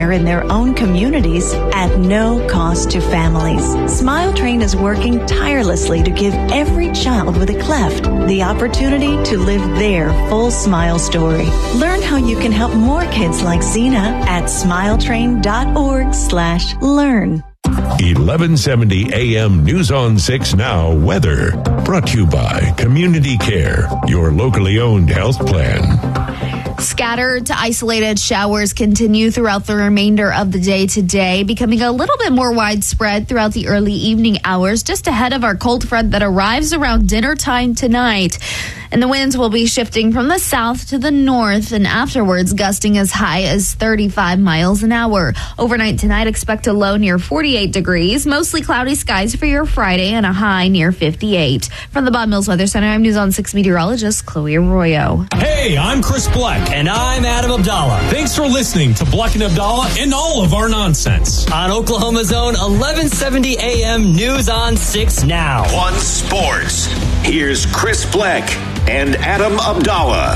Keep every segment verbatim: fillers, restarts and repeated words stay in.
in their own communities at no cost to families. Smile Train is working tirelessly to give every child with a cleft the opportunity to live their full smile story. Learn how you can help more kids like Zena at smiletrain.org slash learn. eleven seventy A M News on six Now weather. Brought to you by Community Care, your locally owned health plan. Scattered to isolated showers continue throughout the remainder of the day today, becoming a little bit more widespread throughout the early evening hours, just ahead of our cold front that arrives around dinner time tonight. And the winds will be shifting from the south to the north and afterwards gusting as high as thirty-five miles an hour. Overnight tonight, expect a low near forty-eight degrees, mostly cloudy skies for your Friday and a high near fifty-eight. From the Bob Mills Weather Center, I'm News on six meteorologist Chloe Arroyo. Hey, I'm Chris Black. And I'm Adam Abdallah. Thanks for listening to Black and Abdallah and all of our nonsense. On Oklahoma's own eleven seventy A M News on six Now. One Sports. Here's Chris Black and Adam Abdallah.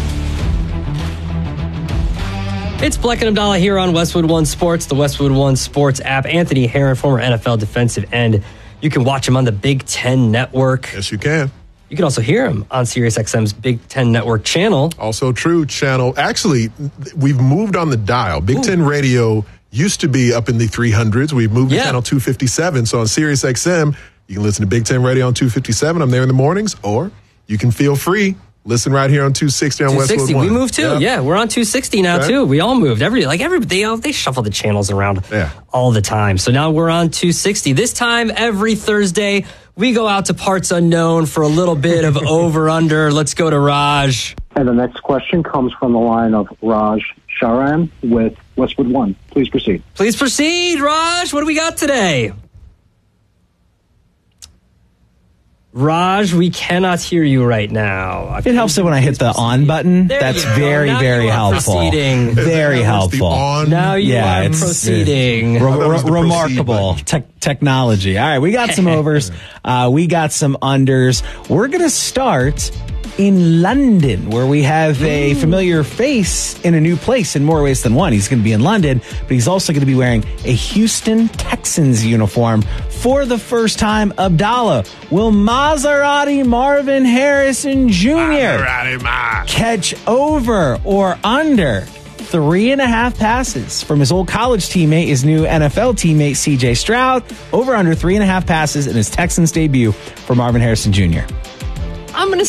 It's Black and Abdallah here on Westwood One Sports, the Westwood One Sports app. Anthony Herron, former N F L defensive end. You can watch him on the Big Ten Network. Yes, you can. You can also hear him on SiriusXM's Big Ten Network channel. Also true channel. Actually, we've moved on the dial. Big Ooh. Ten Radio used to be up in the three hundreds. We've moved yeah. to channel two fifty-seven. So on SiriusXM, you can listen to Big Ten Radio on two fifty-seven. I'm there in the mornings. Or you can feel free. Listen right here on two sixty on Westwood One. We moved too. Yeah. yeah, we're on two sixty now okay. too. We all moved. Every like every they all, they shuffle the channels around yeah. all the time. So now we're on two sixty. This time every Thursday we go out to parts unknown for a little bit of over under. Let's go to Raj. And the next question comes from the line of Raj Sharan with Westwood One. Please proceed. Please proceed, Raj. What do we got today? Raj, we cannot hear you right now. It helps it when I hit the on button. There That's very, now very helpful. Proceeding. Very helpful. Now you yeah, are it's, proceeding. It's re- re- remarkable te- technology. All right, we got some overs. Uh, we got some unders. We're going to start in London, where we have a Ooh. familiar face in a new place in more ways than one. He's going to be in London, but he's also going to be wearing a Houston Texans uniform for the first time. Abdallah, will Maserati Marvin Harrison Junior catch over or under three and a half passes from his old college teammate, his new N F L teammate, C J Stroud? Over under three and a half passes in his Texans debut for Marvin Harrison Junior I'm going to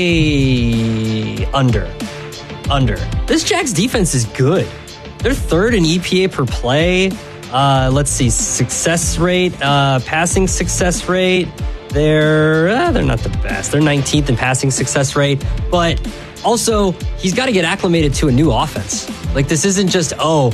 say under. Under. This Jags defense is good. They're third in E P A per play. Uh, let's see, success rate, uh, passing success rate. They're uh, they're not the best. They're nineteenth in passing success rate. But also, he's got to get acclimated to a new offense. Like, this isn't just, oh,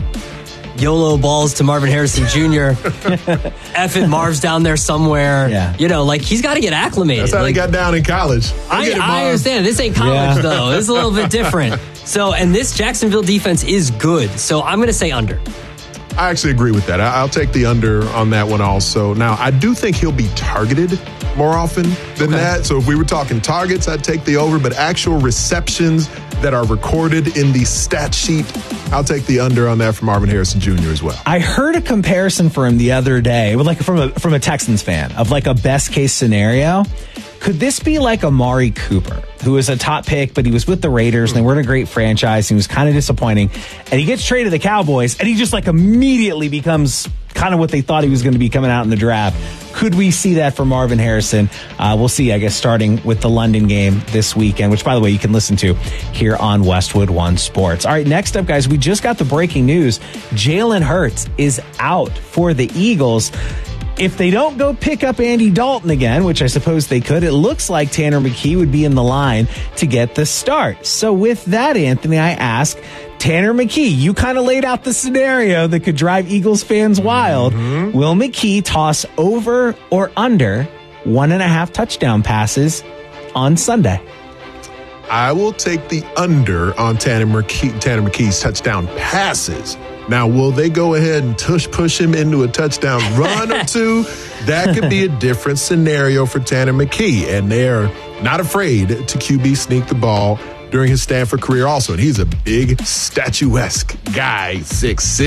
YOLO balls to Marvin Harrison Junior F it, Marv's down there somewhere. Yeah. You know, like, he's got to get acclimated. That's how like, he got down in college. I, it, I understand. This ain't college, yeah. though. This is a little bit different. So, and this Jacksonville defense is good. So, I'm going to say under. I actually agree with that. I'll take the under on that one also. Now, I do think he'll be targeted more often than okay. that. So if we were talking targets, I'd take the over. But actual receptions that are recorded in the stat sheet, I'll take the under on that from Marvin Harrison Junior as well. I heard a comparison for him the other day, with like from a from a Texans fan, of like a best case scenario. Could this be like Amari Cooper, who was a top pick, but he was with the Raiders, and they weren't a great franchise, and he was kind of disappointing, and he gets traded to the Cowboys, and he just like immediately becomes kind of what they thought he was going to be coming out in the draft. Could we see that for Marvin Harrison? Uh, we'll see, I guess, starting with the London game this weekend, which, by the way, you can listen to here on Westwood One Sports. All right, next up, guys, we just got the breaking news. Jalen Hurts is out for the Eagles. If they don't go pick up Andy Dalton again, which I suppose they could, it looks like Tanner McKee would be in the line to get the start. So with that, Anthony, I ask, Tanner McKee, you kind of laid out the scenario that could drive Eagles fans wild. Mm-hmm. Will McKee toss over or under one and a half touchdown passes on Sunday? I will take the under on Tanner McKee, Tanner McKee's touchdown passes. Now, will they go ahead and tush push him into a touchdown run or two? That could be a different scenario for Tanner McKee. And they're not afraid to Q B sneak the ball during his Stanford career also. And he's a big, statuesque guy, six six.